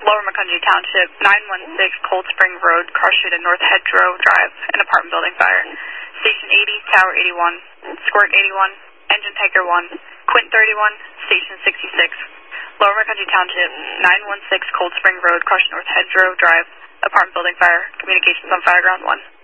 Lower Macungie Township, 916 Cold Spring Road, Car Street and North Hedgerow Drive, an apartment building fire. Station 80, Tower 81, Squirt 81, Engine Tanker 1, Quint 31, Station 66. Lower Macungie Township, 916 Cold Spring Road, Car Street North Hedgerow Drive, apartment building fire. Communications on Fireground 1.